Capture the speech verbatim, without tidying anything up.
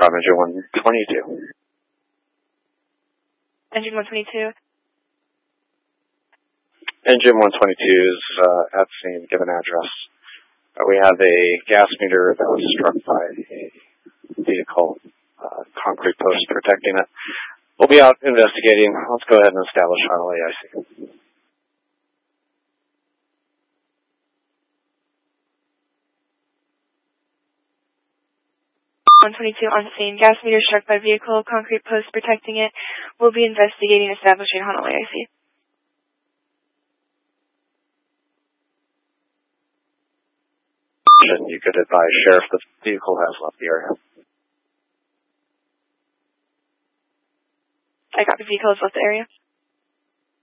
from engine one twenty-two. Engine one twenty-two. Engine one twenty-two is uh, at the same given address. Uh, we have a gas meter that was struck by a vehicle, uh, concrete post protecting it. We'll be out investigating. Let's go ahead and establish final A I C. one twenty-two on scene. Gas meter struck by vehicle, concrete post protecting it. We'll be investigating, establishing Honolulu A I C. You could advise Sheriff the vehicle has left the area. I got the vehicle has left the area.